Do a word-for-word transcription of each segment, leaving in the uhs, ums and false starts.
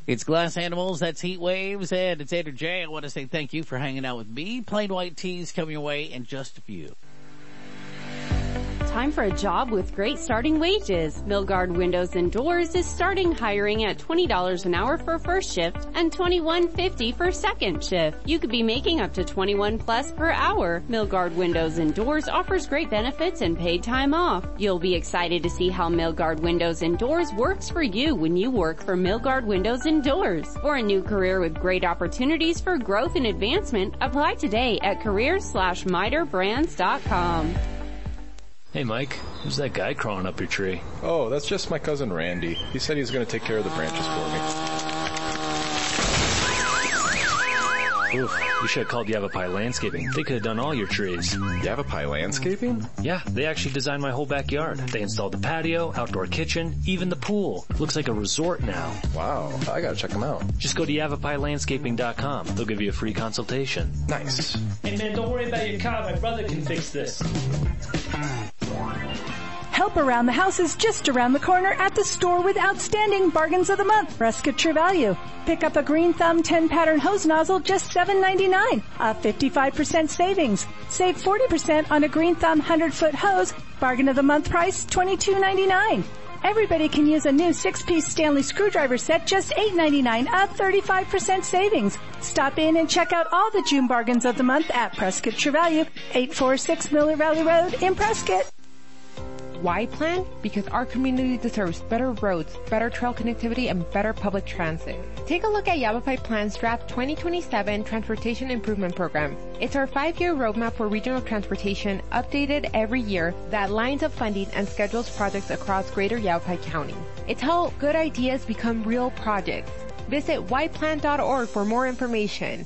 It's Glass Animals, that's Heat Waves, and it's Andrew J. I want to say thank you for hanging out with me. Plain White Tees coming your way in just a few. Time for a job with great starting wages. Milgard Windows and Doors is starting hiring at twenty dollars an hour for first shift and twenty-one fifty for second shift. You could be making up to twenty-one plus per hour. Milgard Windows and Doors offers great benefits and paid time off. You'll be excited to see how Milgard Windows and Doors works for you when you work for Milgard Windows and Doors. For a new career with great opportunities for growth and advancement, apply today at career slash miter brands dot com. Hey Mike, who's that guy crawling up your tree? Oh, that's just my cousin Randy. He said he was going to take care of the branches for me. Oof, you should have called Yavapai Landscaping. They could have done all your trees. Yavapai Landscaping? Yeah, they actually designed my whole backyard. They installed the patio, outdoor kitchen, even the pool. Looks like a resort now. Wow, I gotta check them out. Just go to yavapai landscaping dot com. They'll give you a free consultation. Nice. Hey man, don't worry about your car. My brother can fix this. Help around the house is just around the corner at the store with outstanding bargains of the month. Prescott True Value. Pick up a Green Thumb ten pattern hose nozzle, just seven ninety-nine. A fifty-five percent savings. Save forty percent on a Green Thumb one hundred foot hose. Bargain of the month price, twenty-two ninety-nine. Everybody can use a new six-piece Stanley screwdriver set, just eight ninety-nine, a thirty-five percent savings. Stop in and check out all the June bargains of the month at Prescott True Value, eight forty-six Miller Valley Road in Prescott. Why plan? Because our community deserves better roads, better trail connectivity, and better public transit. Take a look at Yavapai Plan's Draft twenty twenty-seven Transportation Improvement Program. It's our five-year roadmap for regional transportation, updated every year, that lines up funding and schedules projects across greater Yavapai County. It's how good ideas become real projects. Visit y plan dot org for more information.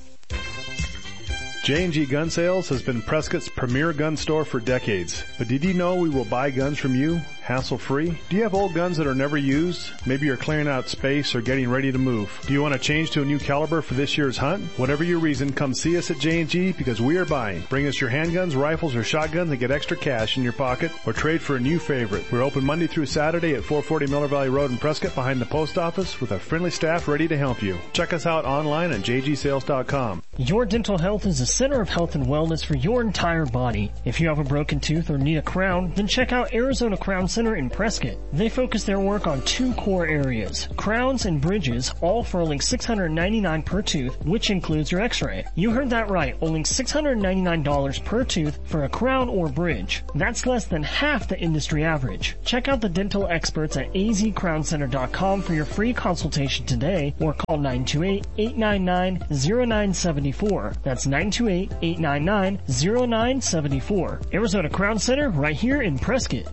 J and G Gun Sales has been Prescott's premier gun store for decades. But did you know we will buy guns from you, hassle-free? Do you have old guns that are never used? Maybe you're clearing out space or getting ready to move. Do you want to change to a new caliber for this year's hunt? Whatever your reason, come see us at J and G because we are buying. Bring us your handguns, rifles, or shotguns and get extra cash in your pocket or trade for a new favorite. We're open Monday through Saturday at four forty Miller Valley Road in Prescott behind the post office with a friendly staff ready to help you. Check us out online at j g sales dot com. Your dental health is a center of health and wellness for your entire body. If you have a broken tooth or need a crown, then check out Arizona Crown Center in Prescott. They focus their work on two core areas, crowns and bridges, all for only six hundred ninety-nine dollars per tooth, which includes your x-ray. You heard that right, only six hundred ninety-nine dollars per tooth for a crown or bridge. That's less than half the industry average. Check out the dental experts at a z crown center dot com for your free consultation today or call nine two eight, eight nine nine, zero nine seven four. That's nine two eight, eight nine nine, zero nine seven four. Arizona Crown Center right here in Prescott.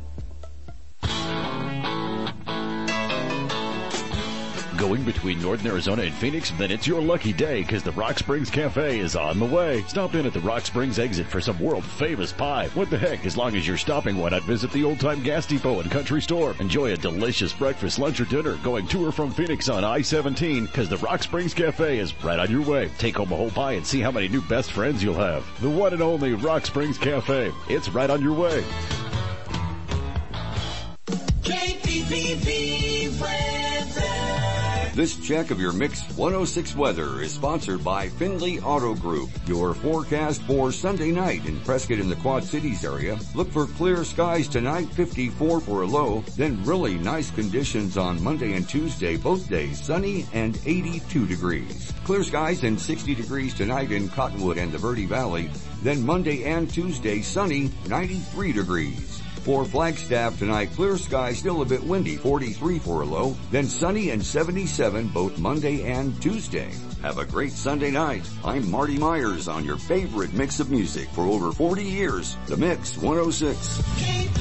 Going between Northern Arizona and Phoenix? Then it's your lucky day because the Rock Springs Cafe is on the way. Stop in at the Rock Springs exit for some world-famous pie. What the heck, as long as you're stopping, why not visit the old-time gas depot and country store? Enjoy a delicious breakfast, lunch, or dinner going to or from Phoenix on I seventeen because the Rock Springs Cafe is right on your way. Take home a whole pie and see how many new best friends you'll have. The one and only Rock Springs Cafe. It's right on your way. K P P V weather. This check of your Mix one oh six weather is sponsored by Findlay Auto Group. Your forecast for Sunday night in Prescott and the Quad Cities area. Look for clear skies tonight, fifty-four for a low. Then really nice conditions on Monday and Tuesday, both days sunny and eighty-two degrees. Clear skies and sixty degrees tonight in Cottonwood and the Verde Valley. Then Monday and Tuesday sunny, ninety-three degrees. For Flagstaff tonight, clear skies, still a bit windy, forty-three for a low. Then sunny and seventy-seven both Monday and Tuesday. Have a great Sunday night. I'm Marty Myers on your favorite mix of music for over forty years. The Mix one oh six.